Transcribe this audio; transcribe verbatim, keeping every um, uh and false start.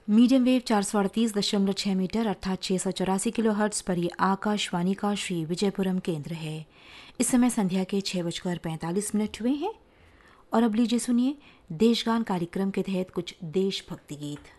Medium wave चार सौ अड़तीस दशमलव छः मीटर अर्थात छः सौ चौरासी किलो हर्ट्स पर ये आकाशवाणी का श्री विजयपुरम केंद्र है। इस समय संध्या के छः बजकर पैंतालीस मिनट हुए हैं और अब लीजिए सुनिए देशगान कार्यक्रम के तहत कुछ देशभक्ति गीत।